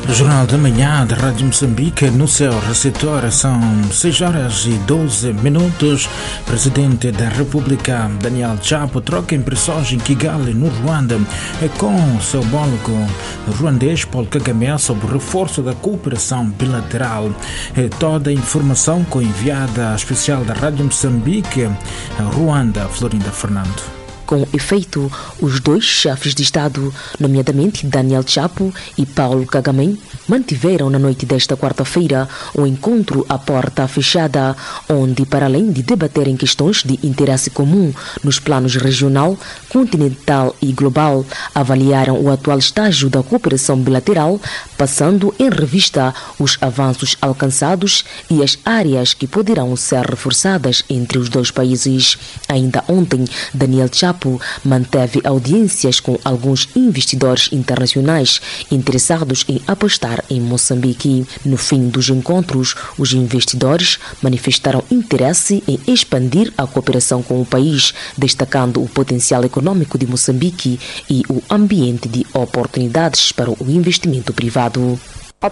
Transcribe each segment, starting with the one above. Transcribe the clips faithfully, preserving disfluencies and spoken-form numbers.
Jornal da Manhã da Rádio Moçambique, no seu receptor, são seis horas e doze minutos. Presidente da República, Daniel Chapo, troca impressões em Kigali, no Ruanda, com seu homólogo ruandês, Paul Kagame, sobre o reforço da cooperação bilateral. Toda a informação com a enviada especial da Rádio Moçambique, Ruanda, Florinda Fernando. Com efeito, os dois chefes de Estado, nomeadamente Daniel Chapo e Paul Kagame, mantiveram na noite desta quarta-feira um encontro à porta fechada, onde, para além de debaterem questões de interesse comum nos planos regional, continental e global, avaliaram o atual estágio da cooperação bilateral, passando em revista os avanços alcançados e as áreas que poderão ser reforçadas entre os dois países. Ainda ontem, Daniel Chapo manteve audiências com alguns investidores internacionais interessados em apostar em Moçambique. No fim dos encontros, os investidores manifestaram interesse em expandir a cooperação com o país, destacando o potencial econômico de Moçambique e o ambiente de oportunidades para o investimento privado. A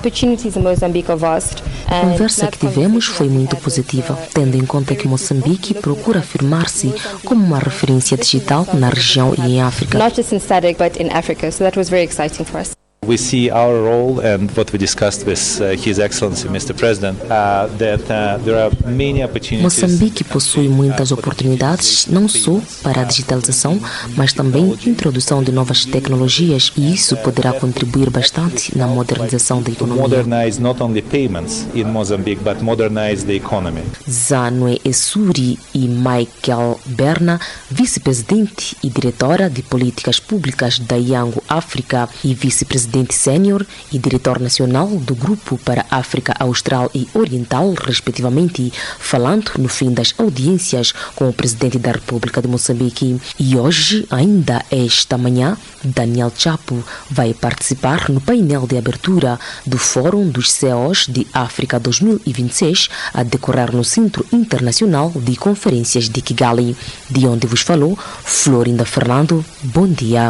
conversa que tivemos foi muito positiva, tendo em conta que Moçambique procura afirmar-se como uma referência digital na região e em África. Not just in SADC, but in Africa, so that was very exciting for us. We see our role and what we discussed with uh, His Excellency Mister President uh, that uh, there are many opportunities. Moçambique possui muitas oportunidades, não só para a digitalização, mas também introdução de novas tecnologias, e isso poderá contribuir bastante na modernização da economia. Modernize not only payments in Mozambique, but modernize the economy. Zanwe Essuri e Michael Berna, vice-presidente e diretora de políticas públicas da Yango África e vice-presidente sênior e diretor nacional do Grupo para a África Austral e Oriental, respectivamente, falando no fim das audiências com o presidente da República de Moçambique. E hoje, ainda esta manhã, Daniel Chapo vai participar no painel de abertura do Fórum dos C E Os de África dois mil e vinte e seis, a decorrer no Centro Internacional de Conferências de Kigali. De onde vos falou, Florinda Fernando. Bom dia.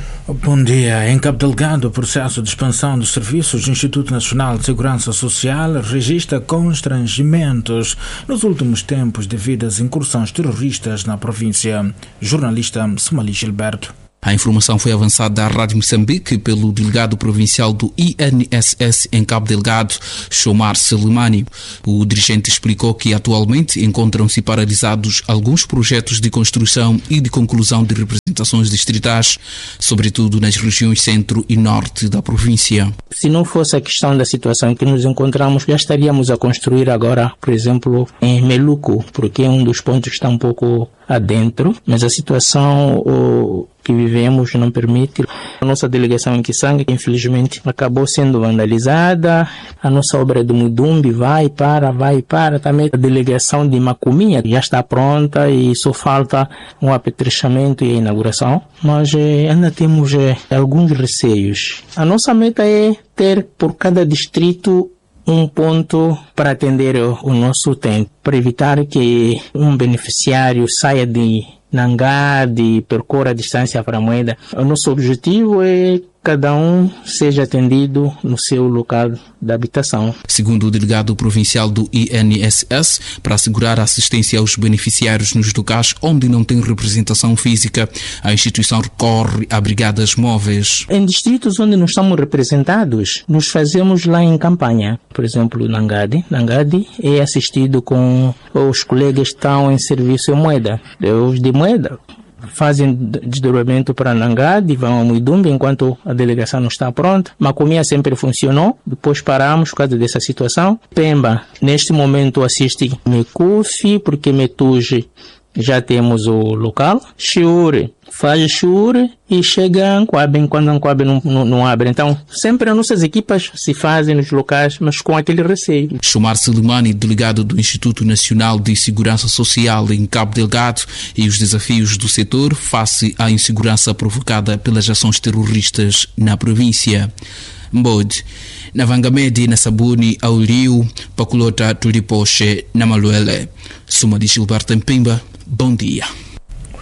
Bom dia. Em Cabo Delgado, o processo de expansão dos serviços do Instituto Nacional de Segurança Social registra constrangimentos nos últimos tempos devido às incursões terroristas na província. Jornalista Somali Gilberto. A informação foi avançada à Rádio Moçambique pelo delegado provincial do I N S S em Cabo Delgado, Shomar Selimani. O dirigente explicou que atualmente encontram-se paralisados alguns projetos de construção e de conclusão de representações distritais, sobretudo nas regiões centro e norte da província. Se não fosse a questão da situação em que nos encontramos, já estaríamos a construir agora, por exemplo, em Meluco, porque é um dos pontos que está um pouco adentro, mas a situação o, que vivemos não permite. A nossa delegação em Kisanga, infelizmente, acabou sendo vandalizada. A nossa obra do Mudumbi vai e para, vai e para. Também a delegação de Macuminha já está pronta e só falta um apetrechamento e a inauguração. Mas eh, ainda temos eh, alguns receios. A nossa meta é ter por cada distrito um ponto para atender o, o nosso tempo, para evitar que um beneficiário saia de Nangade e percorra a distância para a moeda. O nosso objetivo é cada um seja atendido no seu local de habitação. Segundo o delegado provincial do I N S S, para assegurar a assistência aos beneficiários nos locais onde não tem representação física, a instituição recorre a brigadas móveis. Em distritos onde não estamos representados, nos fazemos lá em campanha. Por exemplo, Nangade. Nangade é assistido com os colegas que estão em serviço em moeda. Os de moeda fazem desdobramento para Nangade e vão ao Muidumbi enquanto a delegação não está pronta. Macomia sempre funcionou, depois paramos por causa dessa situação. Pemba, neste momento assiste Mekufi, porque Metuge já temos o local. Chiure faz Chiure e chega a Anquabe quando a Anquabe não, não, não abre. Então, sempre as nossas equipas se fazem nos locais, mas com aquele receio. Shomar Selimani, delegado do Instituto Nacional de Segurança Social em Cabo Delgado, e os desafios do setor face à insegurança provocada pelas ações terroristas na província. Mbode, na Vangamedi, na Sabuni, ao Rio, Paculota, Tulipoche, na Maluele. Suma de Gilberto em Pimba, bom dia.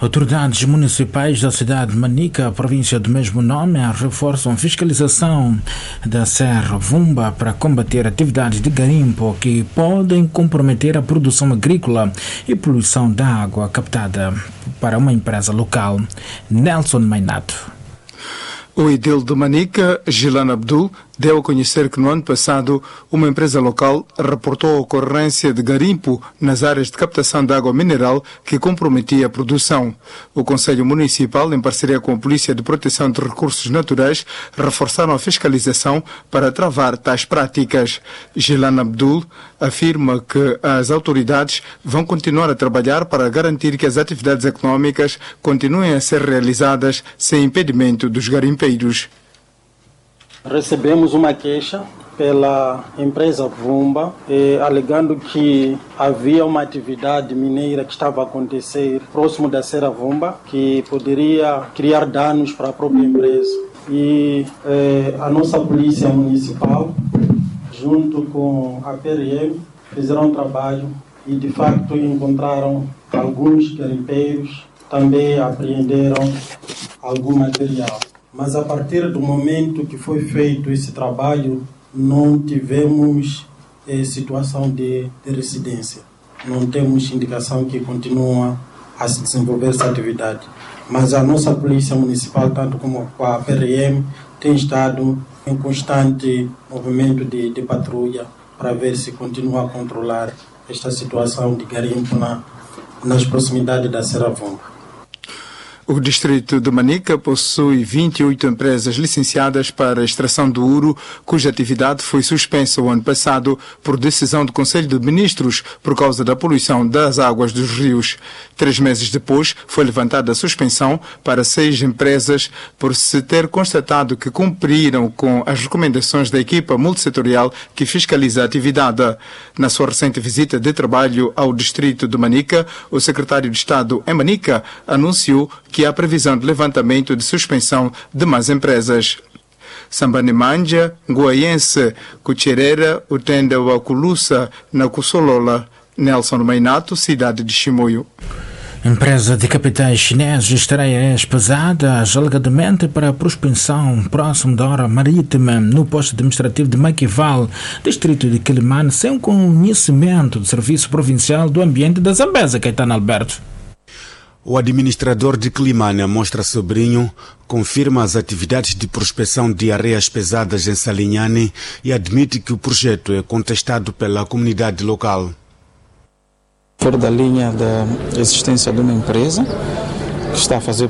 Autoridades municipais da cidade de Manica, província do mesmo nome, reforçam fiscalização da Serra Vumba para combater atividades de garimpo que podem comprometer a produção agrícola e poluição da água captada para uma empresa local. Nelson Mainato. O edil de Manica, Gilan Abdul, deu a conhecer que no ano passado uma empresa local reportou a ocorrência de garimpo nas áreas de captação de água mineral que comprometia a produção. O Conselho Municipal, em parceria com a Polícia de Proteção de Recursos Naturais, reforçaram a fiscalização para travar tais práticas. Gilan Abdul afirma que as autoridades vão continuar a trabalhar para garantir que as atividades econômicas continuem a ser realizadas sem impedimento dos garimpeiros. Recebemos uma queixa pela empresa Vumba, eh, alegando que havia uma atividade mineira que estava a acontecer próximo da Serra Vumba, que poderia criar danos para a própria empresa. E eh, a nossa polícia municipal, junto com a P R M, fizeram um trabalho e de facto encontraram alguns garimpeiros, também apreenderam algum material. Mas a partir do momento que foi feito esse trabalho, não tivemos eh, situação de, de residência. Não temos indicação que continua a se desenvolver essa atividade. Mas a nossa Polícia Municipal, tanto como a P R M, tem estado em constante movimento de, de patrulha para ver se continua a controlar esta situação de garimpo na, nas proximidades da Serra Vumba. O distrito de Manica possui vinte e oito empresas licenciadas para a extração do ouro, cuja atividade foi suspensa o ano passado por decisão do Conselho de Ministros por causa da poluição das águas dos rios. Três meses depois, foi levantada a suspensão para seis empresas por se ter constatado que cumpriram com as recomendações da equipa multissetorial que fiscaliza a atividade. Na sua recente visita de trabalho ao distrito de Manica, o secretário de Estado em Manica anunciou que há previsão de levantamento de suspensão de mais empresas. Sambanimanja, Guaiense, Cucherera, Utenda Wakulusa, na Kusolola. Nelson Mainato, cidade de Chimoio. Empresa de capitais chineses estreia pesada alegadamente para a prospensão próximo da hora marítima no posto administrativo de Maquival, distrito de Quelimane, sem conhecimento do Serviço Provincial do Ambiente da Zambésia, Caetano Alberto. O administrador de Quelimane, Mostra Sobrinho, confirma as atividades de prospecção de areias pesadas em Salinhane e admite que o projeto é contestado pela comunidade local. Fora da linha da existência de uma empresa que está a fazer